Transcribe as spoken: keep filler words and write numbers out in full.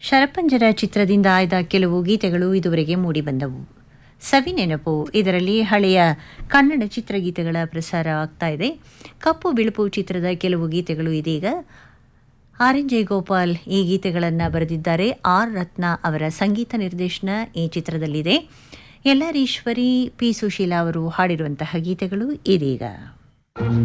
ಶರಪಂಜರ ಚಿತ್ರದಿಂದ ಆಯ್ದ ಕೆಲವು ಗೀತೆಗಳು ಇದುವರೆಗೆ ಮೂಡಿಬಂದವು. ಸವಿ ನೆನಪು ಇದರಲ್ಲಿ ಹಳೆಯ ಕನ್ನಡ ಚಿತ್ರಗೀತೆಗಳ ಪ್ರಸಾರ ಆಗ್ತಾ ಇದೆ. ಕಪ್ಪು ಬಿಳುಪು ಚಿತ್ರದ ಕೆಲವು ಗೀತೆಗಳು ಇದೀಗ. ಆರ್ ಎನ್ ಜಯಗೋಪಾಲ್ ಈ ಗೀತೆಗಳನ್ನು ಬರೆದಿದ್ದಾರೆ. ಆರ್ ರತ್ನ ಅವರ ಸಂಗೀತ ನಿರ್ದೇಶನ ಈ ಚಿತ್ರದಲ್ಲಿದೆ. L R Eshwari, P Sushila ಅವರು ಹಾಡಿರುವಂತಹ ಗೀತೆಗಳು ಇದೀಗ.